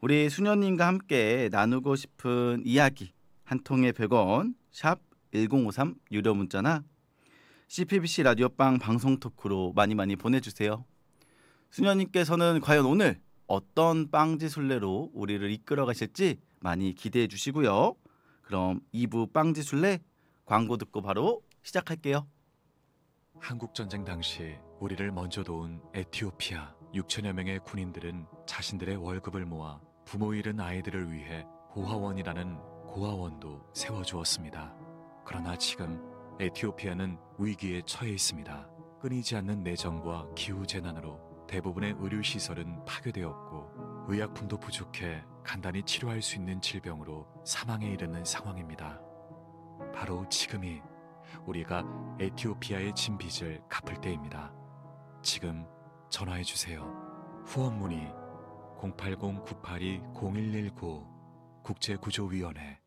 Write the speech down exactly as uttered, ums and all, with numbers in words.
우리 수녀님과 함께 나누고 싶은 이야기 한 통에 백 원 샵 일공오삼 유료 문자나 씨피비씨 라디오빵 방송 토크로 많이 많이 보내주세요. 수녀님께서는 과연 오늘 어떤 빵지순례로 우리를 이끌어 가실지 많이 기대해 주시고요. 그럼 이 부 빵지순례 광고 듣고 바로 시작할게요. 한국전쟁 당시 우리를 먼저 도운 에티오피아 육천여 명의 군인들은 자신들의 월급을 모아 부모 잃은 아이들을 위해 고아원이라는 고아원도 세워주었습니다. 그러나 지금 에티오피아는 위기에 처해 있습니다. 끊이지 않는 내정과 기후재난으로 대부분의 의료시설은 파괴되었고 의약품도 부족해 간단히 치료할 수 있는 질병으로 사망에 이르는 상황입니다. 바로 지금이 우리가 에티오피아의 진 빚을 갚을 때입니다. 지금 전화해 주세요. 후원 문의 공팔공 구팔이 공일일구 국제구조위원회